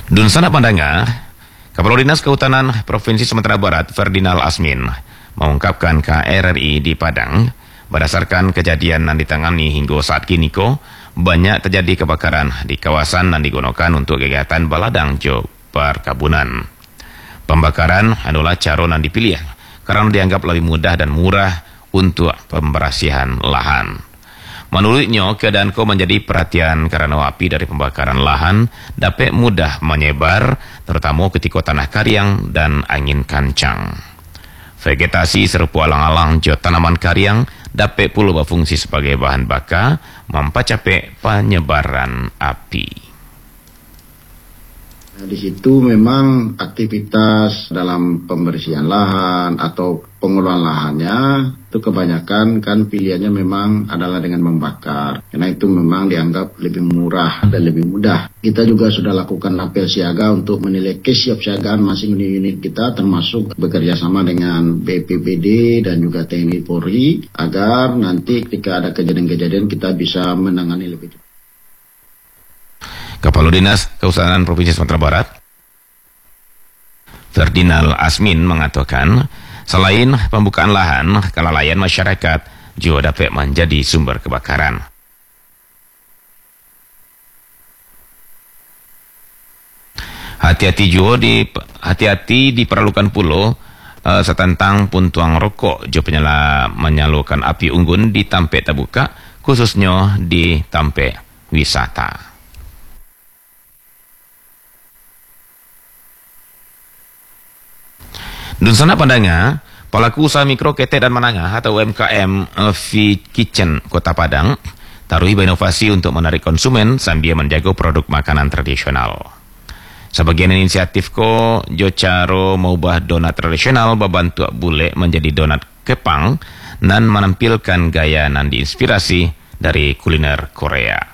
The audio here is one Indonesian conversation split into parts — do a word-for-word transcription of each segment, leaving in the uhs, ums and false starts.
Dun sana pandanga, Kepala Dinas Kehutanan Provinsi Sumatera Barat Ferdinand Asmin mengungkapkan K R R I di Padang berdasarkan kejadian yang ditangani hingga saat kini ko banyak terjadi kebakaran di kawasan yang digunakan untuk kegiatan baladang jo perkebunan. Pembakaran adalah cara yang dipilih karena dianggap lebih mudah dan murah untuk pembersihan lahan. Menurutnya, keadaan ko menjadi perhatian karena api dari pembakaran lahan dapat mudah menyebar, terutama ketika tanah kariang dan angin kencang. Vegetasi serupa alang-alang jo tanaman kariang dapat pula berfungsi sebagai bahan bakar, mempercepat penyebaran api. Nah, di situ memang aktivitas dalam pembersihan lahan atau pengelolaan lahannya itu kebanyakan kan pilihannya memang adalah dengan membakar. Karena itu memang dianggap lebih murah dan lebih mudah. Kita juga sudah lakukan apel siaga untuk menilai kesiapsiagaan masing unit kita, termasuk bekerja sama dengan B P B D dan juga T N I Polri agar nanti ketika ada kejadian-kejadian kita bisa menangani lebih cepat. Kepala Dinas Kehutanan Provinsi Sumatera Barat Ferdinand Asmin mengatakan, selain pembukaan lahan, kelalaian masyarakat juga dapat menjadi sumber kebakaran. Hati-hati juga di hati-hati diperlukan pula uh, setentang puntuang rokok jo penyala menyalurkan api unggun di tampe terbuka, khususnya di tampe wisata. Dun sana pandanga, pelaku usaha mikro, kecil dan menengah atau U M K M V Kitchen Kota Padang taruhi berinovasi untuk menarik konsumen sambil menjaga produk makanan tradisional. Sebagian inisiatif ko Jocaro mengubah donat tradisional berbantu bule menjadi donat kepang dan menampilkan gaya nan diinspirasi dari kuliner Korea.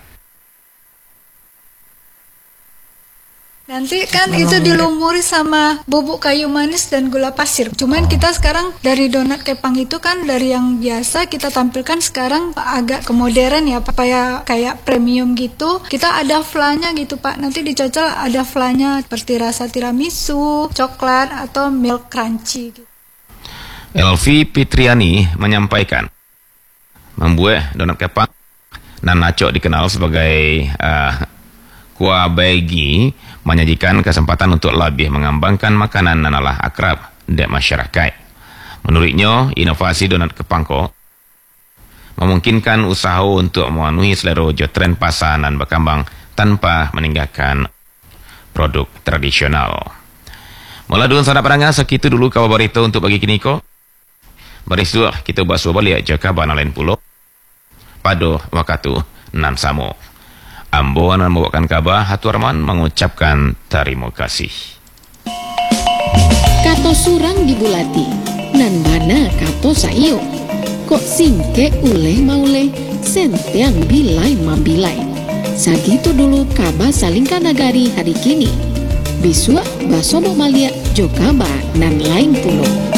Nanti kan itu dilumuri sama bubuk kayu manis dan gula pasir. Cuman kita sekarang dari donat kepang itu kan dari yang biasa kita tampilkan sekarang agak ke modern ya, supaya kayak premium gitu. Kita ada flanya gitu Pak. Nanti dicocol ada flanya seperti rasa tiramisu, coklat atau milk crunchy gitu. Elvi Fitriani menyampaikan, membuat donat kepang dan naco dikenal sebagai uh, kuah begi, menyajikan kesempatan untuk lebih mengembangkan makanan yang adalah akrab di masyarakat. Menurutnya, inovasi donat kepangko memungkinkan usaha untuk memenuhi selera tren pasar dan berkembang tanpa meninggalkan produk tradisional. Mula dulu sana padanga, segitu dulu kabar berita untuk bagi kini ko. Berisu kita bahas balik jaka bana lain pulau pada waktu nan samo. Ambo yang membawakan kabar, Haturman mengucapkan terima kasih. Kato surang dibulati, nan mana kato sayo. Kok singke uleh mauleh, sentiang bilai mambilai. Sagitu dulu kabar salingkan nagari hari kini. Bisua basomo malia jo kabar nan lain pulau.